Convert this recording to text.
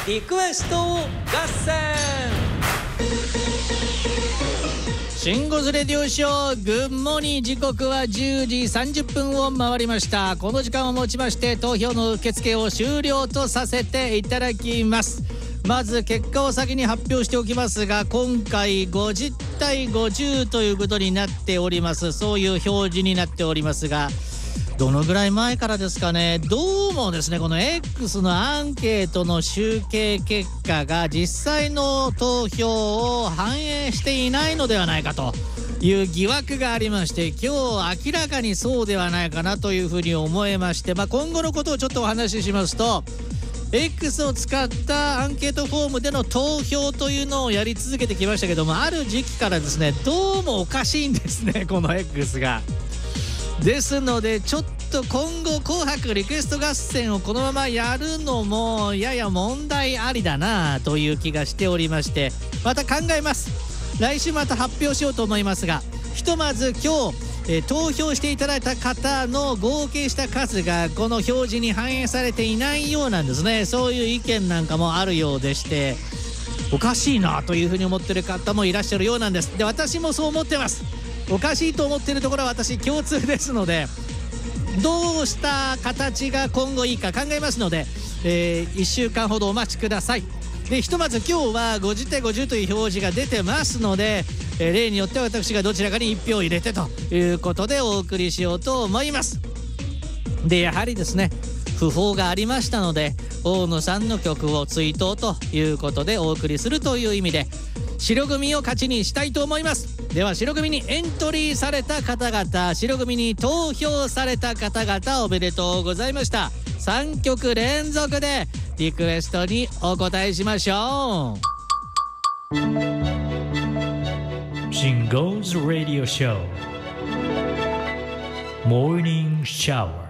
リクエスト合戦。シンゴズレディオショー、グッモニー、時刻は10時30分を回りました。この時間をもちまして投票の受付を終了とさせていただきます。まず結果を先に発表しておきますが、今回50対50ということになっております。そういう表示になっておりますが、どのぐらい前からですかね。どうもですね、この X のアンケートの集計結果が実際の投票を反映していないのではないかという疑惑がありまして、今日明らかにそうではないかなというふうに思いまして、今後のことをちょっとお話ししますと、X を使ったアンケートフォームでの投票というのをやり続けてきましたけども、ある時期からですね、どうもおかしいんですね、この X が。ですのでちょっと今後紅白リクエスト合戦をこのままやるのもやや問題ありだなという気がしておりまして、また考えます。来週また発表しようと思いますが、ひとまず今日、投票していただいた方の合計した数がこの表示に反映されていないようなんですね。そういう意見なんかもあるようでして、おかしいなというふうに思ってる方もいらっしゃるようなんです。で、私もそう思ってます。おかしいと思っているところは私共通ですので、どうした形が今後いいか考えますので、1週間ほどお待ちください。で、ひとまず今日は50対50という表示が出てますので、例によって私がどちらかに1票入れてということでお送りしようと思います。で、やはりですね、訃報がありましたので、大野さんの曲を追悼ということでお送りするという意味で、白組を勝ちにしたいと思います。では、白組にエントリーされた方々、白組に投票された方々、おめでとうございました。3曲連続でリクエストにお答えしましょう。シンゴーズラディオショーモーニングシャワー。